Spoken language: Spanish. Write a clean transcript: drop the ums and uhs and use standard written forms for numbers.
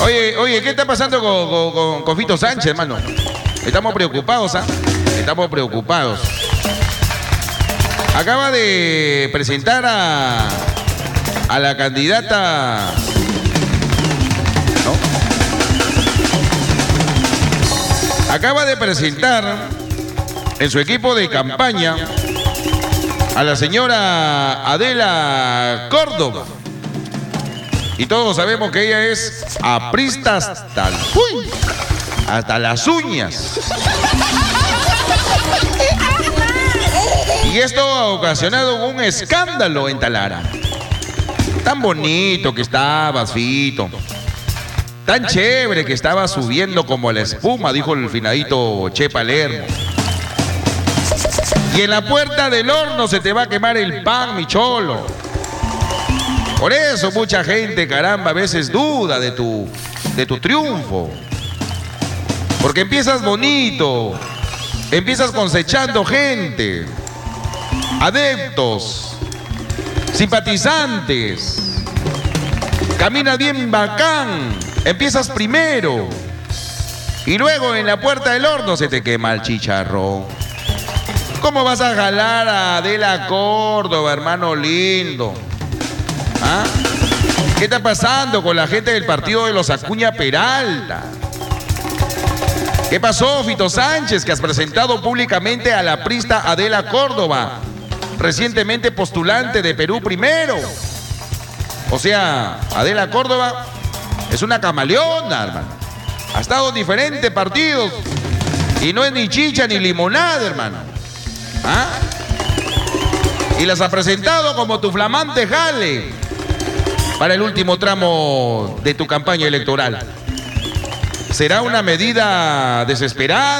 Oye, ¿qué está pasando con Fito Sánchez, hermano? Estamos preocupados, ¿ah? Estamos preocupados. Acaba de presentar a la candidata, ¿no? Acaba de presentar en su equipo de campaña a la señora Adela Córdoba. Y todos sabemos que ella es aprista hasta las uñas. Y esto ha ocasionado un escándalo en Talara. Tan bonito que estabas, Fito. Tan chévere que estaba subiendo como la espuma, dijo el finadito Che Palermo. Y en la puerta del horno se te va a quemar el pan, mi cholo. Por eso mucha gente, caramba, a veces duda de tu triunfo. Porque empiezas bonito, empiezas cosechando gente, adeptos, simpatizantes. Caminas bien bacán, empiezas primero. Y luego en la puerta del horno se te quema el chicharrón. ¿Cómo vas a jalar a Adela Córdoba, hermano lindo? ¿Ah? ¿Qué está pasando con la gente del partido de los Acuña Peralta? ¿Qué pasó, Fito Sánchez, que has presentado públicamente a la aprista Adela Córdoba, recientemente postulante de Perú Primero? O sea, Adela Córdoba es una camaleona, hermano. Ha estado en diferentes partidos y no es ni chicha ni limonada, hermano. ¿Ah? Y las ha presentado como tu flamante jale para el último tramo de tu campaña electoral. ¿Será una medida desesperada?